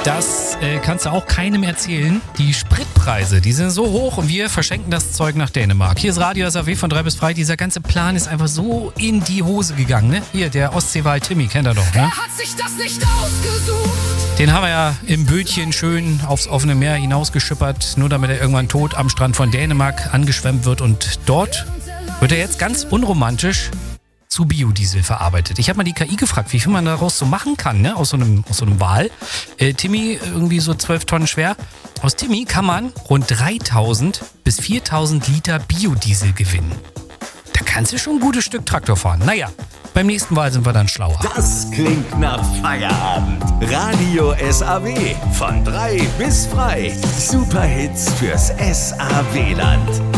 Das kannst du auch keinem erzählen. Die Spritpreise, die sind so hoch und wir verschenken das Zeug nach Dänemark. Hier ist Radio SAW von 3 bis 3. Dieser ganze Plan ist einfach so in die Hose gegangen. Ne? Hier, der Ostseewal Timmy, kennt er doch. Ne? Er hat sich das nicht ausgesucht. Den haben wir ja im Bötchen schön aufs offene Meer hinausgeschippert, nur damit er irgendwann tot am Strand von Dänemark angeschwemmt wird. Und dort wird er jetzt ganz unromantisch zu Biodiesel verarbeitet. Ich habe mal die KI gefragt, wie viel man daraus so machen kann, ne? Aus so einem Wal. Timmy irgendwie so 12 Tonnen schwer. Aus Timmy kann man rund 3000 bis 4000 Liter Biodiesel gewinnen. Da kannst du schon ein gutes Stück Traktor fahren. Naja, beim nächsten Mal sind wir dann schlauer. Das klingt nach Feierabend. Radio SAW von 3 bis frei. Superhits fürs SAW-Land.